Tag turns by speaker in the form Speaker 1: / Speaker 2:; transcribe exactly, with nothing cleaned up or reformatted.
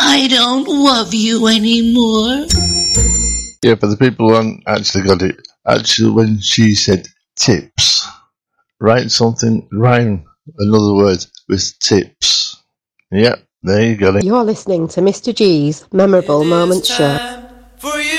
Speaker 1: I don't love you anymore.
Speaker 2: Yeah, but the people who haven't actually got it, actually when she said tips, write something, rhyme another word with tips. Yep, there you got it.
Speaker 3: You're listening to Mister G's Memorable Moments Show.